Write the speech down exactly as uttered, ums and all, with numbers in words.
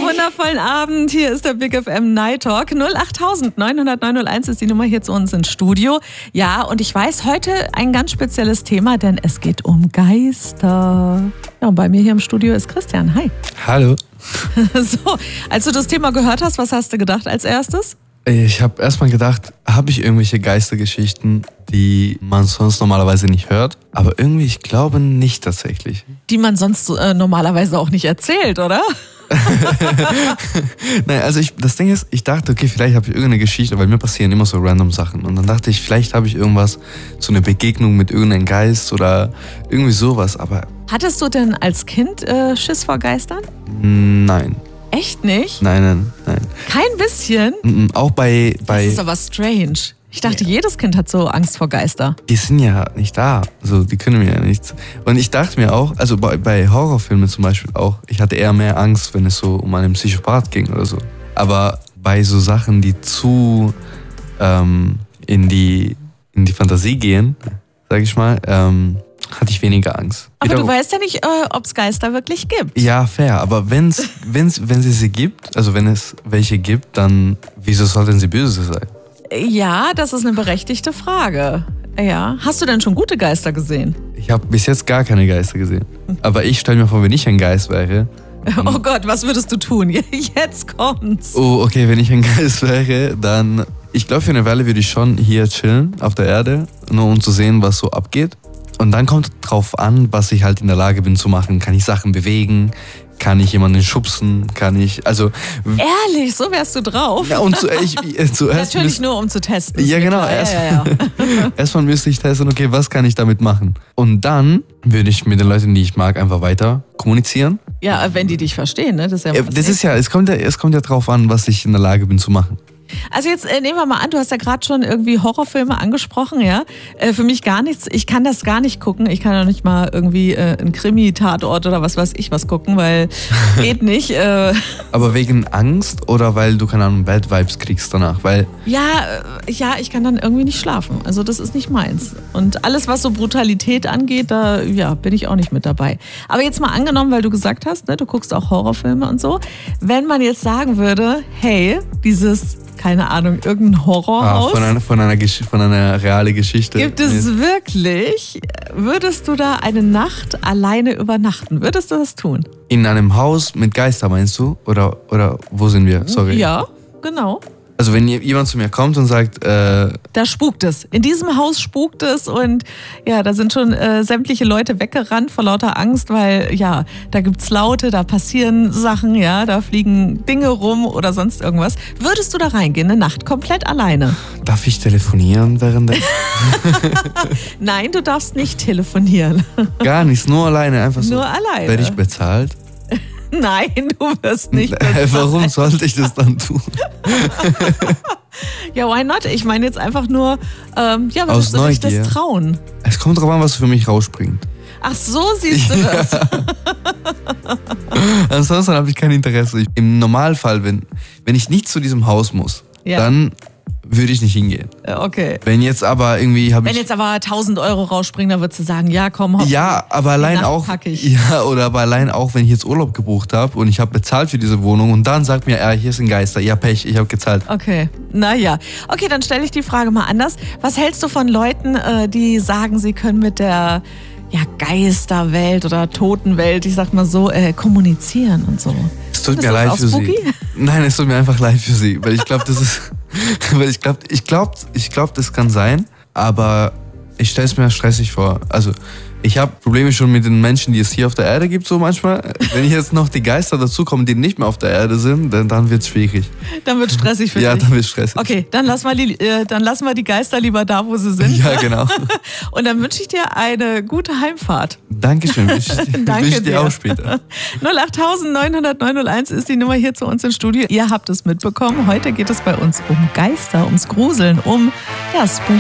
wundervollen Abend. Hier ist der Big F M Night Talk. null acht neun null null neun null eins ist die Nummer hier zu uns ins Studio. Ja, und ich weiß, heute ein ganz spezielles Thema, denn es geht um Geister. Ja, und bei mir hier im Studio ist Christian. Hi. Hallo. So, als du das Thema gehört hast, was hast du gedacht als erstes? Ich habe erstmal gedacht, habe ich irgendwelche Geistergeschichten, die man sonst normalerweise nicht hört? Aber irgendwie, ich glaube nicht tatsächlich. Die man sonst äh, normalerweise auch nicht erzählt, oder? Nein, also ich, das Ding ist, ich dachte, okay, vielleicht habe ich irgendeine Geschichte, weil mir passieren immer so random Sachen. Und dann dachte ich, vielleicht habe ich irgendwas, so eine Begegnung mit irgendeinem Geist oder irgendwie sowas. Aber hattest du denn als Kind äh, Schiss vor Geistern? Nein. Echt nicht? Nein, nein, nein. Kein bisschen? Auch bei... bei das ist aber strange. Ich dachte, ja. Jedes Kind hat so Angst vor Geister. Die sind ja nicht da. Also die können mir ja nichts. Und ich dachte mir auch, also bei, bei Horrorfilmen zum Beispiel auch, ich hatte eher mehr Angst, wenn es so um einen Psychopath ging oder so. Aber bei so Sachen, die zu ähm, in, die, in die Fantasie gehen, sag ich mal, ähm, hatte ich weniger Angst. Aber Jeder, du weißt ja nicht, äh, ob es Geister wirklich gibt. Ja, fair. Aber wenn's, wenn's, wenn es sie gibt, also wenn es welche gibt, dann wieso sollten sie böse sein? Ja, das ist eine berechtigte Frage. Ja. Hast du denn schon gute Geister gesehen? Ich habe bis jetzt gar keine Geister gesehen. Aber ich stelle mir vor, wenn ich ein Geist wäre... Oh Gott, was würdest du tun? Jetzt kommt's. Oh, okay, wenn ich ein Geist wäre, dann... Ich glaube, für eine Weile würde ich schon hier chillen auf der Erde, nur um zu sehen, was so abgeht. Und dann kommt drauf an, was ich halt in der Lage bin zu machen. Kann ich Sachen bewegen? Kann ich jemanden schubsen? Kann ich, also... Ehrlich, so wärst du drauf? Ja, und zu, ich, zuerst... Natürlich nur, um zu testen. Ja, genau. Erst, ja, ja, ja. Erstmal müsste ich testen, okay, was kann ich damit machen? Und dann würde ich mit den Leuten, die ich mag, einfach weiter kommunizieren. Ja, wenn die dich verstehen, ne? Das ist ja, das ist ja, es kommt ja, es kommt ja drauf an, was ich in der Lage bin zu machen. Also jetzt äh, nehmen wir mal an, du hast ja gerade schon irgendwie Horrorfilme angesprochen, ja. Äh, für mich gar nichts, ich kann das gar nicht gucken. Ich kann ja nicht mal irgendwie äh, einen Krimi-Tatort oder was weiß ich was gucken, weil geht nicht. Äh. Aber wegen Angst oder weil du, keine Ahnung, Bad Vibes kriegst danach? Weil ja, äh, ja, ich kann dann irgendwie nicht schlafen. Also das ist nicht meins. Und alles, was so Brutalität angeht, da ja, bin ich auch nicht mit dabei. Aber jetzt mal angenommen, weil du gesagt hast, ne, du guckst auch Horrorfilme und so. Wenn man jetzt sagen würde, hey, dieses... keine Ahnung, irgendein Horrorhaus. Ah, von einer, von einer, Gesch- von einer realen Geschichte. Gibt es wirklich? Würdest du da eine Nacht alleine übernachten? Würdest du das tun? In einem Haus mit Geister, meinst du? Oder, oder wo sind wir? Sorry. Ja, genau. Also wenn jemand zu mir kommt und sagt... Äh, da spukt es. In diesem Haus spukt es und ja, da sind schon äh, sämtliche Leute weggerannt vor lauter Angst, weil ja, da gibt's Laute, da passieren Sachen, ja, da fliegen Dinge rum oder sonst irgendwas. Würdest du da reingehen, eine Nacht, komplett alleine? Darf ich telefonieren währenddessen? Nein, du darfst nicht telefonieren. Gar nichts, nur alleine, einfach so. Nur alleine. Werde ich bezahlt? Nein, du wirst nicht bezahlt. Warum sollte ich das dann tun? Ja, why not? Ich meine jetzt einfach nur, ähm, ja, würdest du dich das trauen? Es kommt drauf an, was für mich rausspringt. Ach, so siehst du das. Ja. Ansonsten habe ich kein Interesse. Im Normalfall, wenn, wenn ich nicht zu diesem Haus muss, ja. dann würde ich nicht hingehen. Okay. Wenn jetzt aber irgendwie habe ich... Wenn jetzt aber tausend Euro rausspringen, dann würdest du sagen, ja komm, hopp. Ja, aber allein auch... Ja, oder aber allein auch, wenn ich jetzt Urlaub gebucht habe und ich habe bezahlt für diese Wohnung und dann sagt mir, ja, hier ist ein Geister, ja Pech, ich habe gezahlt. Okay, naja. Okay, dann stelle ich die Frage mal anders. Was hältst du von Leuten, die sagen, sie können mit der ja, Geisterwelt oder Totenwelt, ich sag mal so, äh, kommunizieren und so? Es tut mir leid für sie. Nein, es tut mir einfach leid für sie, weil ich glaube, das ist... Weil ich glaube, ich glaube, ich glaube, das kann sein, aber ich stelle es mir stressig vor. Also ich habe Probleme schon mit den Menschen, die es hier auf der Erde gibt, so manchmal. Wenn jetzt noch die Geister dazukommen, die nicht mehr auf der Erde sind, dann, dann wird es schwierig. Dann wird es stressig für ja, dich? Ja, dann wird es stressig. Okay, dann lassen, wir die, äh, dann lassen wir die Geister lieber da, wo sie sind. Ja, genau. Und dann wünsche ich dir eine gute Heimfahrt. Dankeschön, wünsche ich, Danke wünsch ich dir dir auch später. null acht neun null null neun null eins ist die Nummer hier zu uns im Studio. Ihr habt es mitbekommen. Heute geht es bei uns um Geister, ums Gruseln, um das Spuk.